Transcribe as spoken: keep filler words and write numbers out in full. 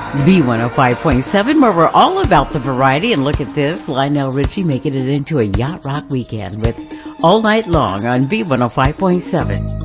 B one oh five point seven, where we're all about the variety. And look at this, Lionel Richie making it into a yacht rock weekend with All Night Long on B one oh five point seven.